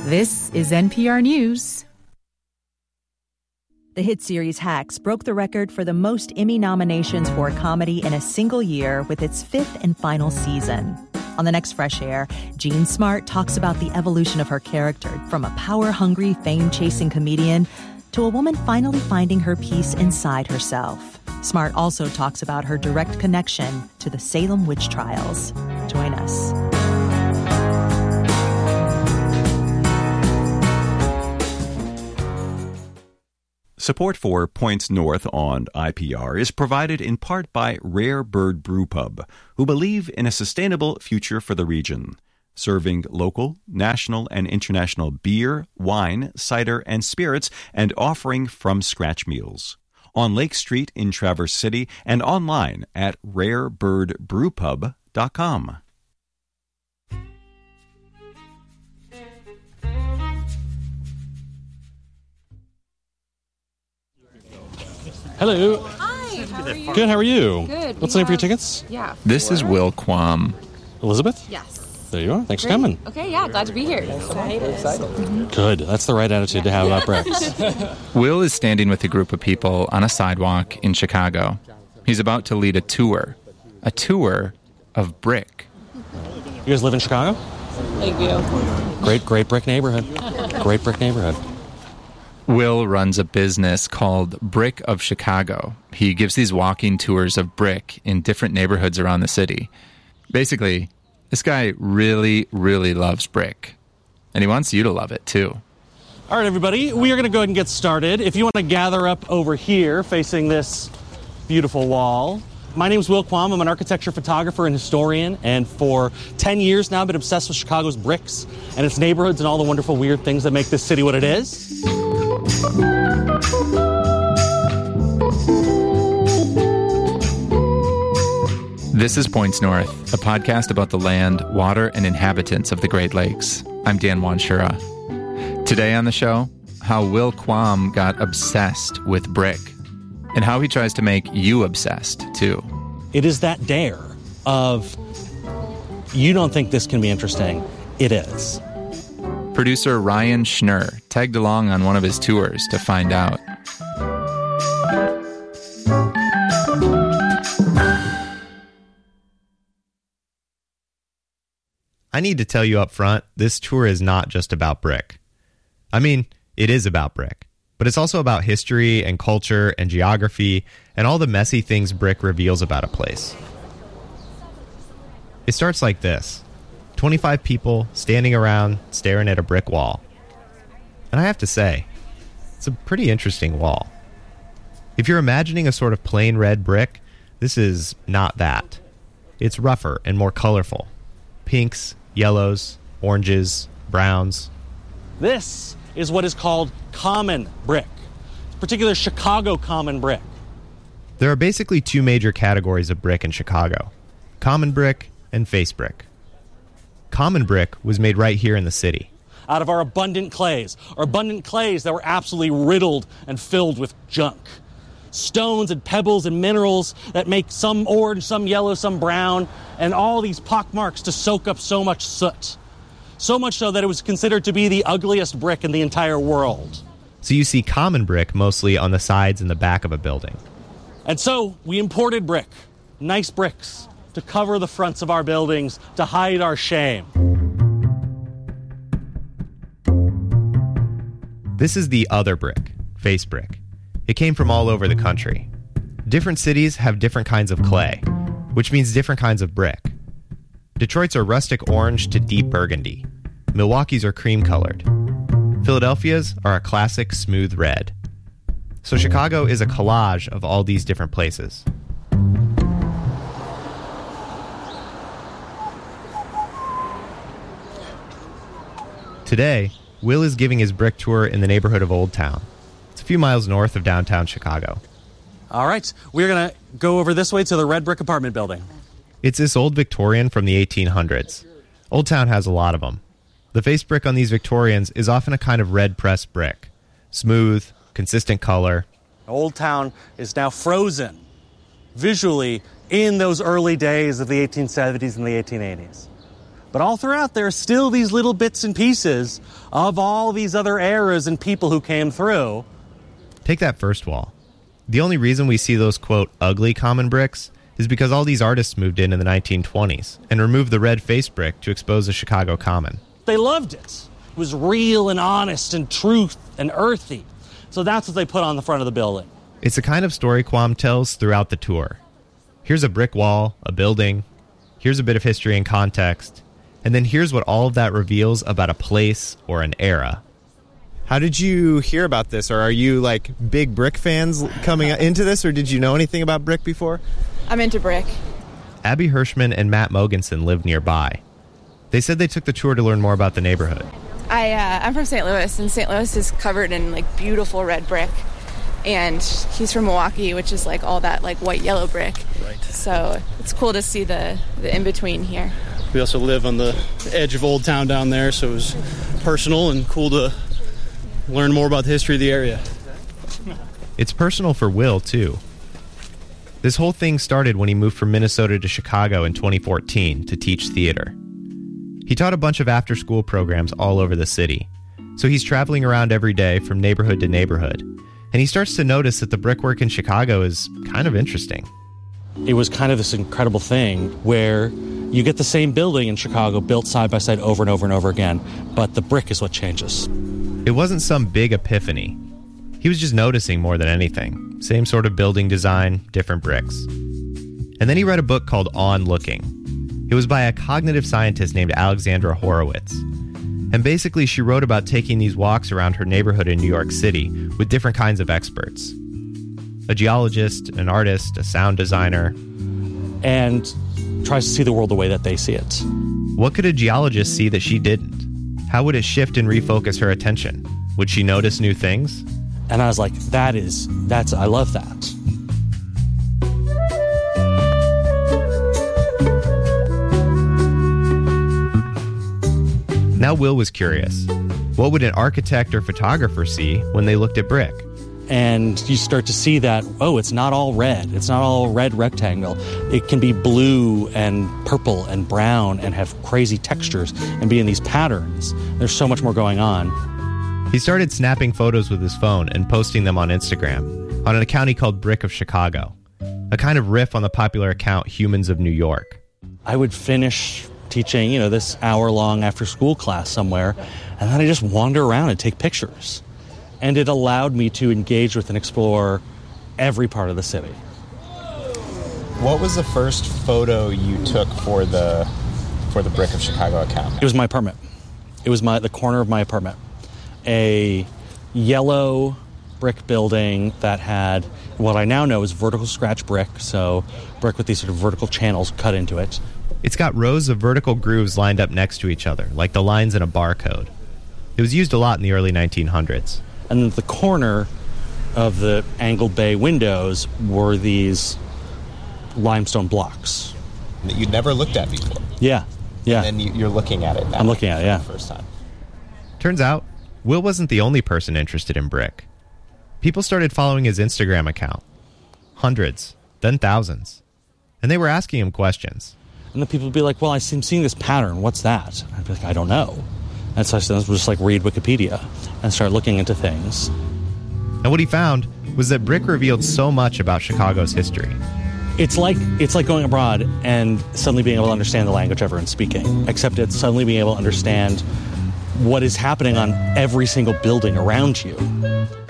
This is NPR News. The hit series Hacks broke the record for the most Emmy nominations for a comedy in a single year with its fifth and final season. On the next Fresh Air, Jean Smart talks about the evolution of her character from a power-hungry, fame-chasing comedian to a woman finally finding her peace inside herself. Smart also talks about her direct connection to the Salem witch trials. Join us. Support for Points North on IPR is provided in part by Rare Bird Brew Pub, who believe in a sustainable future for the region, serving local, national, and international beer, wine, cider, and spirits, and offering from-scratch meals. On Lake Street in Traverse City and online at rarebirdbrewpub.com. Hello. Hi. How are you? Good. How are you? Good. What's the name for your tickets? Yeah. This is Will Quam. Elizabeth? Yes. There you are. Thanks Great. for coming. Okay, yeah, glad to be here. Excited. Good. That's the right attitude to have about bricks. Will is standing with a group of people on a sidewalk in Chicago. He's about to lead a tour of brick. You guys live in Chicago? Lakeview. Great brick neighborhood. Great brick neighborhood. Will runs a business called Brick of Chicago. He gives these walking tours of brick in different neighborhoods around the city. Basically, this guy really, really loves brick. And he wants you to love it, too. All right, everybody. We are going to go ahead and get started. If you want to gather up over here facing this beautiful wall. My name is Will Quam. I'm an architecture photographer and historian. And for 10 years now, I've been obsessed with Chicago's bricks and its neighborhoods and all the wonderful, weird things that make this city what it is. This is Points North, a podcast about the land, water, and inhabitants of the Great Lakes. I'm Dan Wanshura. Today on the show, how Will Quam got obsessed with brick, and how he tries to make you obsessed, too. It is that dare of, you don't think this can be interesting. It is. Producer Ryan Schnurr tagged along on one of his tours to find out. I need to tell you up front, this tour is not just about brick. I mean, it is about brick, but it's also about history and culture and geography and all the messy things brick reveals about a place. It starts like this. 25 people standing around staring at a brick wall. And I have to say, it's a pretty interesting wall. If you're imagining a sort of plain red brick, this is not that. It's rougher and more colorful. Pinks, yellows, oranges, browns. This is what is called common brick, particular Chicago common brick. There are basically two major categories of brick in Chicago: common brick and face brick. Common brick was made right here in the city. Out of our abundant clays that were absolutely riddled and filled with junk. Stones and pebbles and minerals that make some orange, some yellow, some brown, and all these pockmarks to soak up so much soot. So much so that it was considered to be the ugliest brick in the entire world. So you see common brick mostly on the sides and the back of a building. And so we imported brick, nice bricks, to cover the fronts of our buildings, to hide our shame. This is the other brick, face brick. It came from all over the country. Different cities have different kinds of clay, which means different kinds of brick. Detroit's are rustic orange to deep burgundy. Milwaukee's are cream-colored. Philadelphia's are a classic smooth red. So Chicago is a collage of all these different places. Today, Will is giving his brick tour in the neighborhood of Old Town. It's a few miles north of downtown Chicago. All right, we're going to go over this way to the red brick apartment building. It's this old Victorian from the 1800s. Old Town has a lot of them. The face brick on these Victorians is often a kind of red pressed brick. Smooth, consistent color. Old Town is now frozen visually in those early days of the 1870s and the 1880s. But all throughout, there are still these little bits and pieces of all these other eras and people who came through. Take that first wall. The only reason we see those, quote, ugly common bricks is because all these artists moved in the 1920s and removed the red face brick to expose the Chicago common. They loved it. It was real and honest and truth and earthy. So that's what they put on the front of the building. It's the kind of story Quam tells throughout the tour. Here's a brick wall, a building. Here's a bit of history and context. And then here's what all of that reveals about a place or an era. How did you hear about this? Or are you like big brick fans coming into this? Or did you know anything about brick before? I'm into brick. Abby Hirschman and Matt Mogensen live nearby. They said they took the tour to learn more about the neighborhood. I'm from St. Louis, and St. Louis is covered in like beautiful red brick. And he's from Milwaukee, which is like all that like white yellow brick. Right. So it's cool to see the in-between here. We also live on the edge of Old Town down there, so it was personal and cool to learn more about the history of the area. It's personal for Will, too. This whole thing started when he moved from Minnesota to Chicago in 2014 to teach theater. He taught a bunch of after-school programs all over the city, so he's traveling around every day from neighborhood to neighborhood, and he starts to notice that the brickwork in Chicago is kind of interesting. It was kind of this incredible thing where you get the same building in Chicago built side by side over and over and over again, but the brick is what changes. It wasn't some big epiphany. He was just noticing more than anything. Same sort of building design, different bricks. And then he read a book called On Looking. It was by a cognitive scientist named Alexandra Horowitz. And basically she wrote about taking these walks around her neighborhood in New York City with different kinds of experts. A geologist, an artist, a sound designer. And tries to see the world the way that they see it. What could a geologist see that she didn't? How would it shift and refocus her attention? Would she notice new things? And I was like, I love that. Now Will was curious. What would an architect or photographer see when they looked at brick? And you start to see that, it's not all red. It's not all red rectangle. It can be blue and purple and brown and have crazy textures and be in these patterns. There's so much more going on. He started snapping photos with his phone and posting them on Instagram, on an account he called Brick of Chicago, a kind of riff on the popular account Humans of New York. I would finish teaching, this hour-long after-school class somewhere, and then I just wander around and take pictures. And it allowed me to engage with and explore every part of the city. What was the first photo you took for the Brick of Chicago account? It was my apartment. It was the corner of my apartment. A yellow brick building that had what I now know is vertical scratch brick, so brick with these sort of vertical channels cut into it. It's got rows of vertical grooves lined up next to each other, like the lines in a barcode. It was used a lot in the early 1900s. And then the corner of the angled bay windows were these limestone blocks. That you'd never looked at before. Yeah. And then you're looking at it now. I'm looking at it, yeah. For the first time. Turns out, Will wasn't the only person interested in brick. People started following his Instagram account. Hundreds, then thousands. And they were asking him questions. And then people would be like, well, I'm seeing this pattern. What's that? And I'd be like, I don't know. And so I said, just like read Wikipedia and start looking into things. And what he found was that brick revealed so much about Chicago's history. It's like going abroad and suddenly being able to understand the language everyone's speaking, except it's suddenly being able to understand what is happening on every single building around you.